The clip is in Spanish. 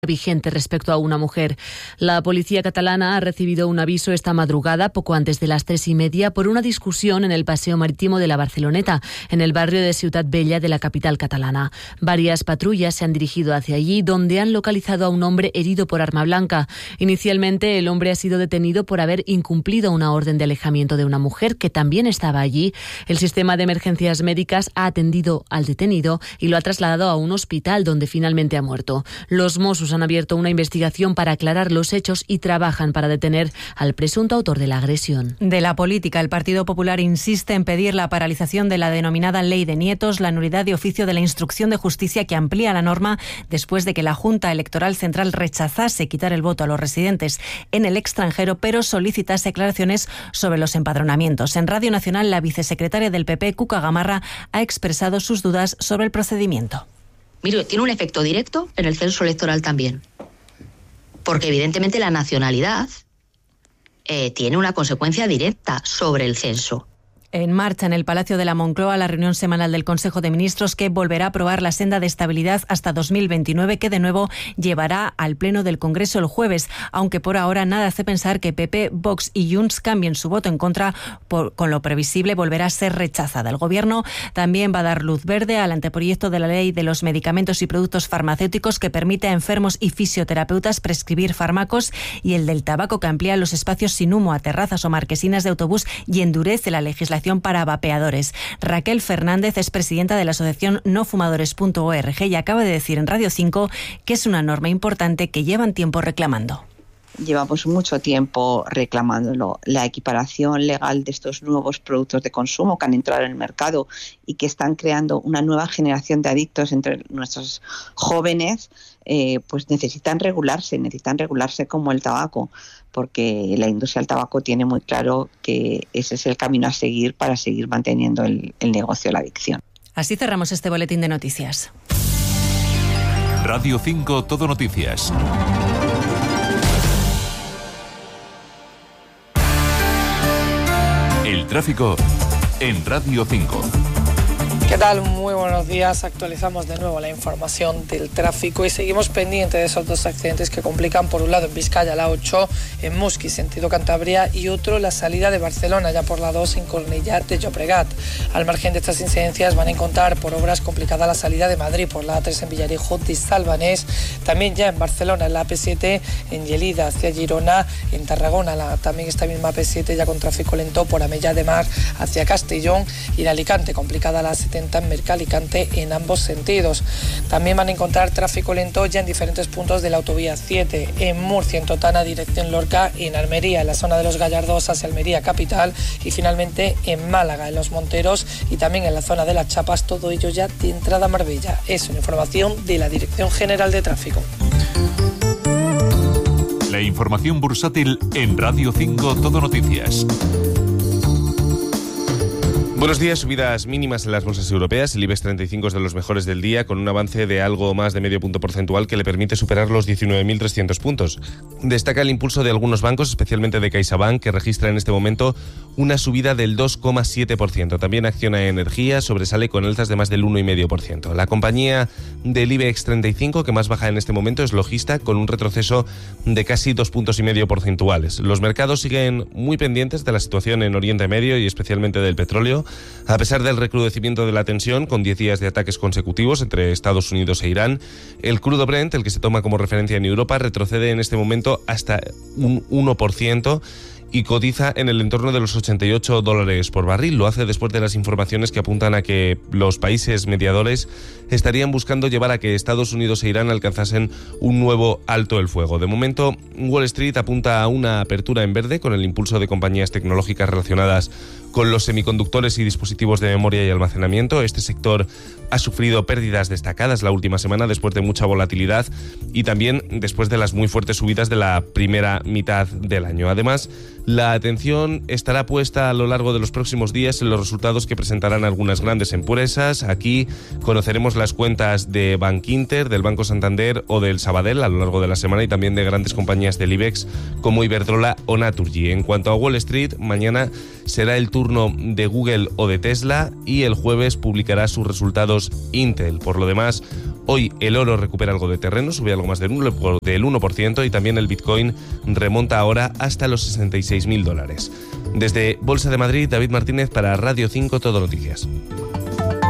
vigente respecto a una mujer. La policía catalana ha recibido un aviso esta madrugada, poco antes de las 3:30, por una discusión en el paseo marítimo de la Barceloneta, en el barrio de Ciutat Vella de la capital catalana. Varias patrullas se han dirigido hacia allí, donde han localizado a un hombre herido por arma blanca. Inicialmente, el hombre ha sido detenido por haber incumplido una orden de alejamiento de una mujer que también estaba allí. El sistema de emergencias médicas ha atendido al detenido y lo ha trasladado a un hospital, donde finalmente ha muerto. Los Mossos han abierto una investigación para aclarar los hechos y trabajan para detener al presunto autor de la agresión. De la política, el Partido Popular insiste en pedir la paralización de la denominada Ley de Nietos, la nulidad de oficio de la Instrucción de Justicia que amplía la norma después de que la Junta Electoral Central rechazase quitar el voto a los residentes en el extranjero, pero solicitase aclaraciones sobre los empadronamientos. En Radio Nacional, la vicesecretaria del PP, Cuca Gamarra, ha expresado sus dudas sobre el procedimiento. Mire, tiene un efecto directo en el censo electoral también, porque evidentemente la nacionalidad tiene una consecuencia directa sobre el censo. En marcha en el Palacio de la Moncloa la reunión semanal del Consejo de Ministros, que volverá a aprobar la senda de estabilidad hasta 2029, que de nuevo llevará al Pleno del Congreso el jueves, aunque por ahora nada hace pensar que PP, Vox y Junts cambien su voto en contra, con lo previsible volverá a ser rechazada. El Gobierno también va a dar luz verde al anteproyecto de la Ley de los Medicamentos y Productos Farmacéuticos, que permite a enfermos y fisioterapeutas prescribir fármacos, y el del tabaco, que amplía los espacios sin humo a terrazas o marquesinas de autobús y endurece la legislación para vapeadores. Raquel Fernández es presidenta de la asociación nofumadores.org y acaba de decir en Radio 5 que es una norma importante que llevan tiempo reclamando. Llevamos mucho tiempo reclamándolo. La equiparación legal de estos nuevos productos de consumo que han entrado en el mercado y que están creando una nueva generación de adictos entre nuestros jóvenes, pues necesitan regularse como el tabaco, porque la industria del tabaco tiene muy claro que ese es el camino a seguir para seguir manteniendo el negocio de la adicción. Así cerramos este boletín de noticias. Radio 5 Todo Noticias. El tráfico en Radio 5. ¿Qué tal? Muy buenos días. Actualizamos de nuevo la información del tráfico y seguimos pendientes de esos dos accidentes que complican, por un lado en Vizcaya la 8 en Musqui, sentido Cantabria, y otro la salida de Barcelona, ya por la 2 en Cornellà de Llobregat. Al margen de estas incidencias van a encontrar por obras complicada la salida de Madrid por la A3 en Villarejo de Salvanés, también ya en Barcelona en la AP7 en Lleida hacia Girona, en Tarragona también esta misma AP7 ya con tráfico lento por Amellà de Mar hacia Castellón, y en Alicante complicada la 70 en Mercalicante en ambos sentidos. También van a encontrar tráfico lento ya en diferentes puntos de la autovía 7, en Murcia, en Totana, dirección Lorca, y en Almería, en la zona de los Gallardos hacia Almería capital, y finalmente en Málaga, en Los Monteros, y también en la zona de Las Chapas, todo ello ya de entrada a Marbella. Es una información de la Dirección General de Tráfico. La información bursátil en Radio 5 Todo Noticias. Buenos días. Subidas mínimas en las bolsas europeas. El IBEX 35 es de los mejores del día, con un avance de algo más de medio punto porcentual que le permite superar los 19.300 puntos. Destaca el impulso de algunos bancos, especialmente de CaixaBank, que registra en este momento una subida del 2,7%. También Acciona Energía sobresale con alzas de más del 1,5%. La compañía del IBEX 35 que más baja en este momento es Logista, con un retroceso de casi 2,5 puntos porcentuales. Los mercados siguen muy pendientes de la situación en Oriente Medio y especialmente del petróleo, a pesar del recrudecimiento de la tensión con 10 días de ataques consecutivos entre Estados Unidos e Irán. El crudo Brent, el que se toma como referencia en Europa, retrocede en este momento hasta un 1% y cotiza en el entorno de los $88 por barril. Lo hace después de las informaciones que apuntan a que los países mediadores estarían buscando llevar a que Estados Unidos e Irán alcanzasen un nuevo alto el fuego. De momento, Wall Street apunta a una apertura en verde con el impulso de compañías tecnológicas relacionadas con los semiconductores y dispositivos de memoria y almacenamiento. Este sector ha sufrido pérdidas destacadas la última semana después de mucha volatilidad y también después de las muy fuertes subidas de la primera mitad del año. Además, la atención estará puesta a lo largo de los próximos días en los resultados que presentarán algunas grandes empresas. Aquí conoceremos las cuentas de Bankinter, del Banco Santander o del Sabadell a lo largo de la semana, y también de grandes compañías del IBEX como Iberdrola o Naturgy. En cuanto a Wall Street, mañana será el turno de Google o de Tesla y el jueves publicará sus resultados Intel. Por lo demás, Hoy el oro recupera algo de terreno, sube algo más del 1% y también el Bitcoin remonta ahora hasta los $66.000. Desde Bolsa de Madrid, David Martínez para Radio 5 Todo Noticias.